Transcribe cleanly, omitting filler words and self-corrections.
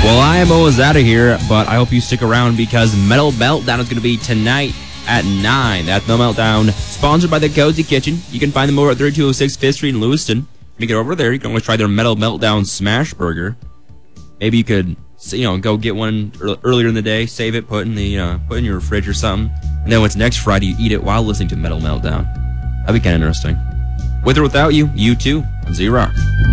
Well, I am almost out of here, but I hope you stick around because Metal Meltdown is going to be tonight at 9. That's Metal Meltdown, sponsored by the Cozy Kitchen. You can find them over at 3206 5th Street in Lewiston. When you get over there, you can always try their Metal Meltdown Smash Burger. Maybe you could, go get one earlier in the day, save it, put in your fridge or something, and then when it's next Friday, you eat it while listening to Metal Meltdown. That'd be kind of interesting. With or without you, you too. Z-Rock.